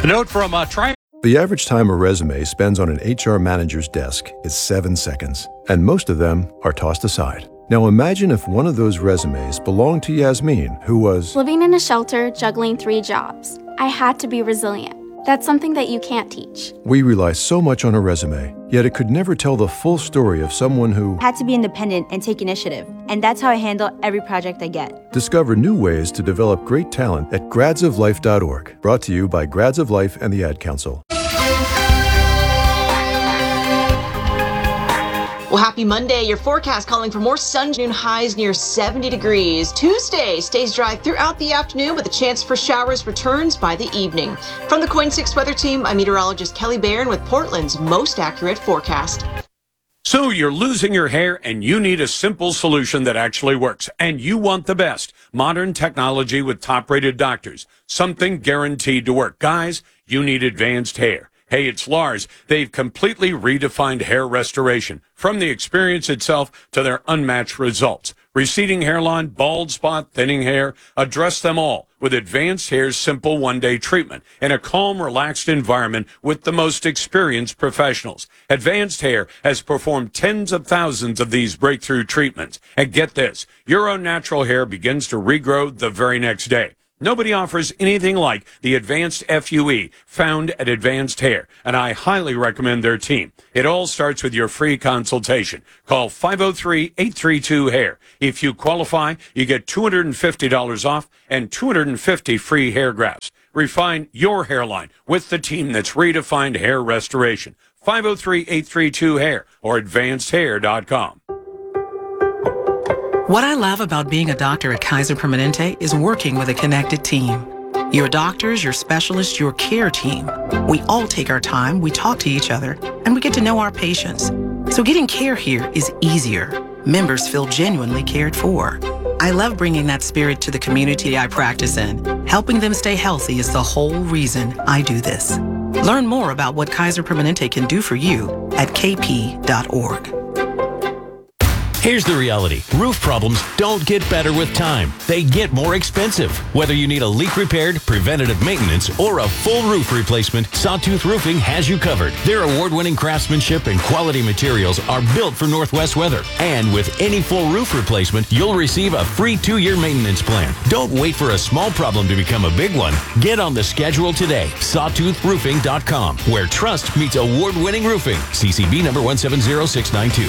A note from Tri. The average time a resume spends on an HR manager's desk is 7 seconds, and most of them are tossed aside. Now imagine if one of those resumes belonged to Yasmin, who was living in a shelter, juggling 3 jobs. I had to be resilient. That's something that you can't teach. We rely so much on a resume, yet it could never tell the full story of someone who had to be independent and take initiative. And that's how I handle every project I get. Discover new ways to develop great talent at gradsoflife.org. Brought to you by Grads of Life and the Ad Council. Well, happy Monday. Your forecast calling for more sun, noon highs near 70 degrees. Tuesday stays dry throughout the afternoon with a chance for showers returns by the evening. From the Coin 6 Weather Team, I'm meteorologist Kelly Barron with Portland's most accurate forecast. So you're losing your hair and you need a simple solution that actually works. And you want the best. Modern technology with top-rated doctors. Something guaranteed to work. Guys, you need advanced hair. Hey, it's Lars. They've completely redefined hair restoration, from the experience itself to their unmatched results. Receding hairline, bald spot, thinning hair, address them all with Advanced Hair's simple one-day treatment in a calm, relaxed environment with the most experienced professionals. Advanced Hair has performed tens of thousands of these breakthrough treatments. And get this, your own natural hair begins to regrow the very next day. Nobody offers anything like the Advanced FUE found at Advanced Hair, and I highly recommend their team. It all starts with your free consultation. Call 503-832-HAIR. If you qualify, you get $250 off and 250 free hair grafts. Refine your hairline with the team that's redefined hair restoration. 503-832-HAIR or advancedhair.com. What I love about being a doctor at Kaiser Permanente is working with a connected team. Your doctors, your specialists, your care team. We all take our time, we talk to each other, and we get to know our patients. So getting care here is easier. Members feel genuinely cared for. I love bringing that spirit to the community I practice in. Helping them stay healthy is the whole reason I do this. Learn more about what Kaiser Permanente can do for you at kp.org. Here's the reality. Roof problems don't get better with time. They get more expensive. Whether you need a leak repaired, preventative maintenance, or a full roof replacement, Sawtooth Roofing has you covered. Their award-winning craftsmanship and quality materials are built for Northwest weather. And with any full roof replacement, you'll receive a free 2-year maintenance plan. Don't wait for a small problem to become a big one. Get on the schedule today. SawtoothRoofing.com, where trust meets award-winning roofing. CCB number 170692.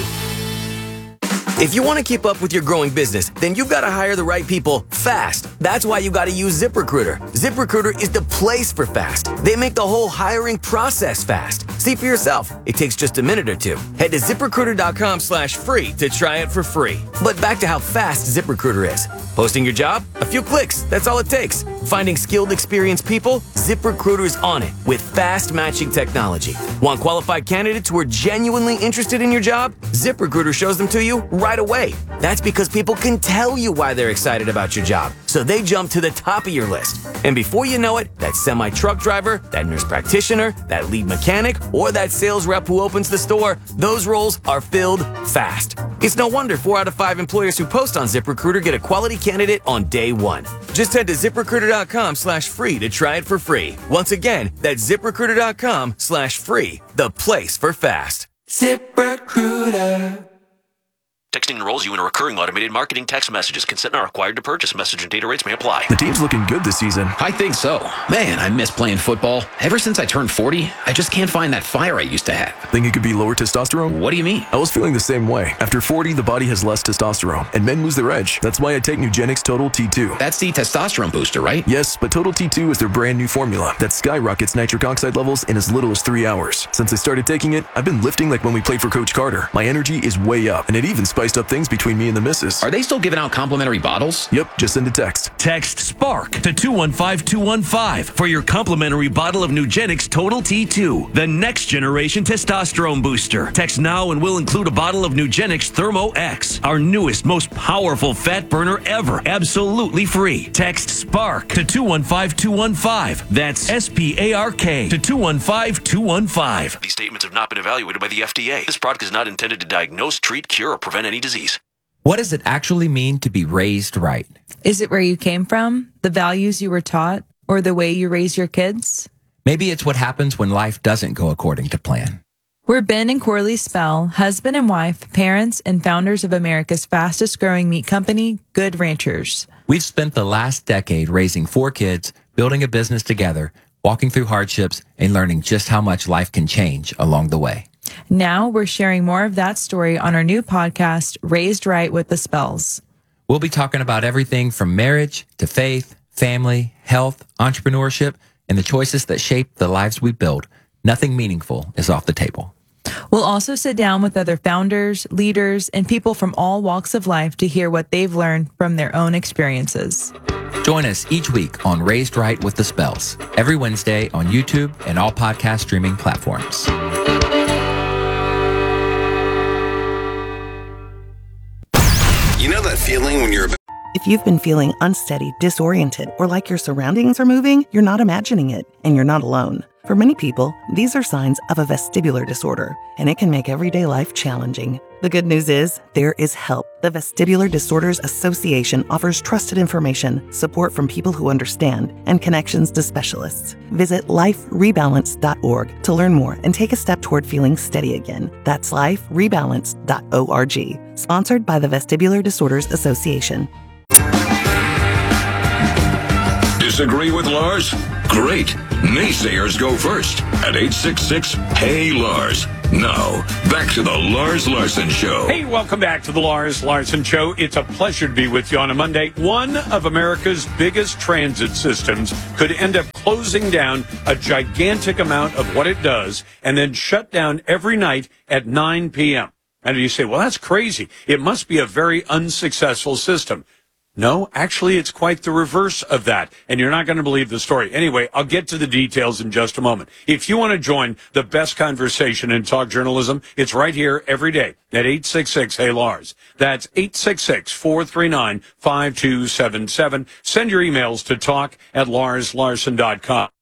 If you want to keep up with your growing business, then you've got to hire the right people fast. That's why you got to use ZipRecruiter. ZipRecruiter is the place for fast. They make the whole hiring process fast. See for yourself. It takes just a minute or two. Head to ZipRecruiter.com/free to try it for free. But back to how fast ZipRecruiter is. Posting your job? A few clicks. That's all it takes. Finding skilled, experienced people? ZipRecruiter is on it with fast matching technology. Want qualified candidates who are genuinely interested in your job? ZipRecruiter shows them to you right away. That's because people can tell you why they're excited about your job, so they jump to the top of your list. And before you know it, that semi-truck driver, that nurse practitioner, that lead mechanic, or that sales rep who opens the store, those roles are filled fast. It's no wonder 4 out of 5 employers who post on ZipRecruiter get a quality candidate on day one. Just head to ZipRecruiter.com/free to try it for free. Once again, that's ZipRecruiter.com/free, the place for fast. ZipRecruiter. Texting enrolls you in a recurring automated marketing text messages. Consent not required to purchase. Message and data rates may apply. The team's looking good this season. I think so. Man, I miss playing football. Ever since I turned 40, I just can't find that fire I used to have. Think it could be lower testosterone? What do you mean? I was feeling the same way. After 40, the body has less testosterone, and men lose their edge. That's why I take Nugenix Total T2. That's the testosterone booster, right? Yes, but Total T2 is their brand new formula that skyrockets nitric oxide levels in as little as 3 hours. Since I started taking it, I've been lifting like when we played for Coach Carter. My energy is way up, and it even spiced up things between me and the missus. Are they still giving out complimentary bottles? Yep, just send a text. Text SPARK to 215-215 for your complimentary bottle of Nugenix Total T2, the next generation testosterone booster. Text now and we'll include a bottle of Nugenix Thermo X, our newest, most powerful fat burner ever, absolutely free. Text SPARK to 215-215. That's SPARK to 215-215. These statements have not been evaluated by the FDA. This product is not intended to diagnose, treat, cure, or prevent any disease. What does it actually mean to be raised right? Is it where you came from, the values you were taught, or the way you raise your kids? Maybe it's what happens when life doesn't go according to plan. We're Ben and Corley Spell, husband and wife, parents, and founders of America's fastest growing meat company, Good Ranchers. We've spent the last decade raising 4 kids, building a business together, walking through hardships, and learning just how much life can change along the way. Now we're sharing more of that story on our new podcast, Raised Right with the Spells. We'll be talking about everything from marriage to faith, family, health, entrepreneurship, and the choices that shape the lives we build. Nothing meaningful is off the table. We'll also sit down with other founders, leaders, and people from all walks of life to hear what they've learned from their own experiences. Join us each week on Raised Right with the Spells, every Wednesday on YouTube and all podcast streaming platforms. You know that feeling when you're... If you've been feeling unsteady, disoriented, or like your surroundings are moving, you're not imagining it, and you're not alone. For many people, these are signs of a vestibular disorder, and it can make everyday life challenging. The good news is, there is help. The Vestibular Disorders Association offers trusted information, support from people who understand, and connections to specialists. Visit liferebalance.org to learn more and take a step toward feeling steady again. That's liferebalance.org. Sponsored by the Vestibular Disorders Association. Disagree with Lars? Great. Naysayers go first at 866-HEY-LARS. Now, back to the Lars Larson Show. Hey, welcome back to the Lars Larson Show. It's a pleasure to be with you on a Monday. One of America's biggest transit systems could end up closing down a gigantic amount of what it does and then shut down every night at 9 p.m. And you say, well, that's crazy. It must be a very unsuccessful system. No, actually, it's quite the reverse of that, and you're not going to believe the story. Anyway, I'll get to the details in just a moment. If you want to join the best conversation in talk journalism, it's right here every day at 866-HEY-LARS. That's 866-439-5277. Send your emails to talk@larslarson.com.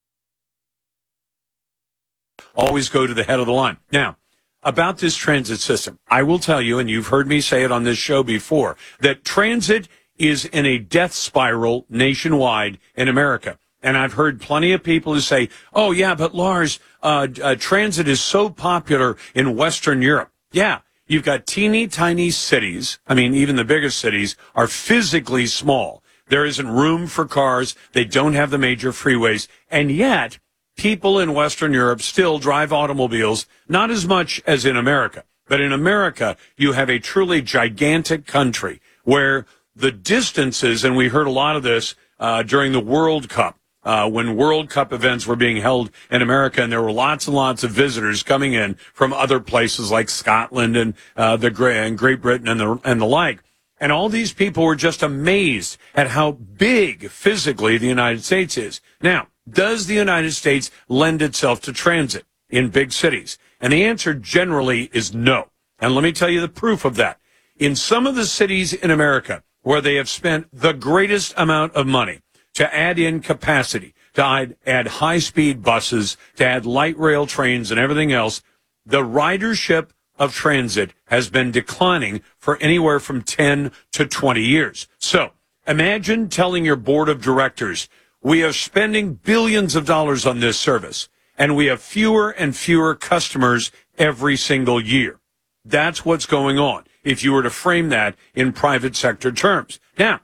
Always go to the head of the line. Now, about this transit system, I will tell you, and you've heard me say it on this show before, that transit is in a death spiral nationwide in America. And I've heard plenty of people who say, oh, yeah, but Lars, transit is so popular in Western Europe. Yeah, you've got teeny tiny cities. I mean, even the biggest cities are physically small. There isn't room for cars. They don't have the major freeways. And yet, people in Western Europe still drive automobiles, not as much as in America. But in America, you have a truly gigantic country where the distances, and we heard a lot of this during the World Cup, when World Cup events were being held in America, and there were lots and lots of visitors coming in from other places like Scotland and Great Britain and the like. And all these people were just amazed at how big physically the United States is. Now, does the United States lend itself to transit in big cities? And the answer generally is no. And let me tell you the proof of that. In some of the cities in America where they have spent the greatest amount of money to add in capacity, to add high-speed buses, to add light rail trains and everything else, the ridership of transit has been declining for anywhere from 10 to 20 years. So imagine telling your board of directors, we are spending billions of dollars on this service, and we have fewer and fewer customers every single year. That's what's going on, if you were to frame that in private sector terms. Now,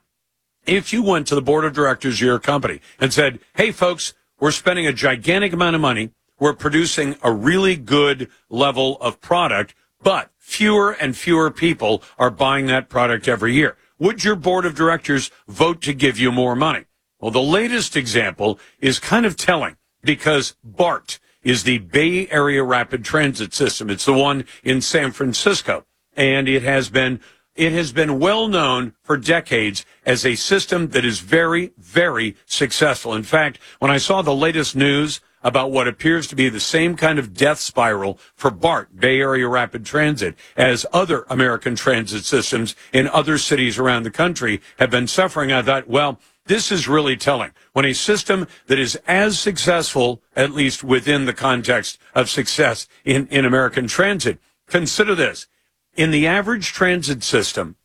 if you went to the board of directors of your company and said, hey, folks, we're spending a gigantic amount of money, we're producing a really good level of product, but fewer and fewer people are buying that product every year, would your board of directors vote to give you more money? Well, the latest example is kind of telling, because BART is the Bay Area Rapid Transit System. It's the one in San Francisco, and it has been well known for decades as a system that is very, very successful. In fact, when I saw the latest news about what appears to be the same kind of death spiral for BART, Bay Area Rapid Transit, as other American transit systems in other cities around the country have been suffering, I thought, well, this is really telling. When a system that is as successful, at least within the context of success in American transit, consider this. In the average transit system,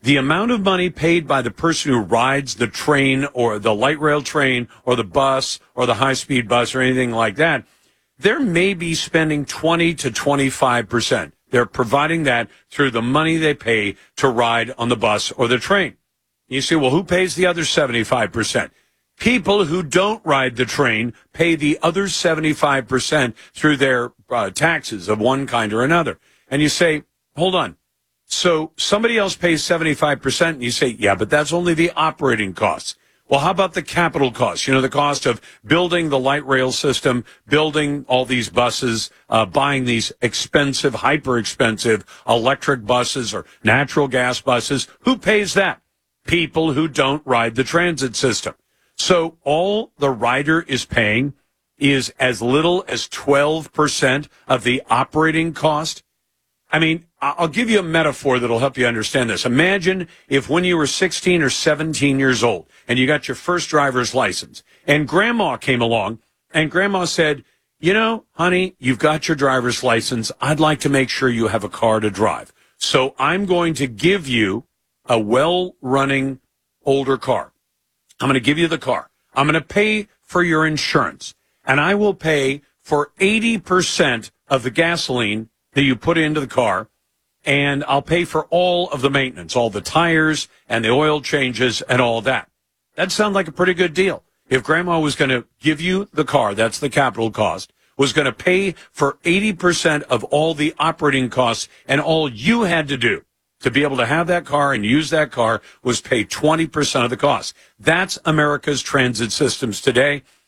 the amount of money paid by the person who rides the train or the light rail train or the bus or the high-speed bus or anything like that, they're maybe spending 20 to 25%. They're providing that through the money they pay to ride on the bus or the train. You say, well, who pays the other 75%? People who don't ride the train pay the other 75% through their taxes of one kind or another. And you say, hold on. So somebody else pays 75%, and you say, yeah, but that's only the operating costs. Well, how about the capital costs? You know, the cost of building the light rail system, building all these buses, buying these expensive, hyper expensive electric buses or natural gas buses. Who pays that? People who don't ride the transit system. So all the rider is paying is as little as 12% of the operating cost. I mean, I'll give you a metaphor that'll help you understand this. Imagine if when you were 16 or 17 years old and you got your first driver's license and grandma came along and grandma said, you know, honey, you've got your driver's license. I'd like to make sure you have a car to drive. So I'm going to give you a well-running older car. I'm going to give you the car. I'm going to pay for your insurance, and I will pay for 80% of the gasoline that you put into the car, and I'll pay for all of the maintenance, all the tires and the oil changes and all that. That sounds like a pretty good deal. If grandma was going to give you the car, that's the capital cost, was going to pay for 80% of all the operating costs, and all you had to do to be able to have that car and use that car was pay 20% of the cost. That's America's transit systems today.